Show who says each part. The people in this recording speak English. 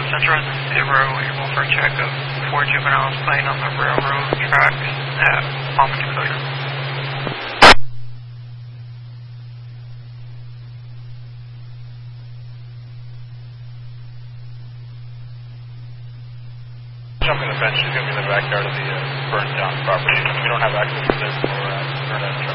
Speaker 1: Central Residence 0, able for a check of 4 juveniles playing on the railroad tracks at Palma, Dakota.
Speaker 2: Jumping the fence is going to be in the backyard of the burned down property. We don't have access to this or internet.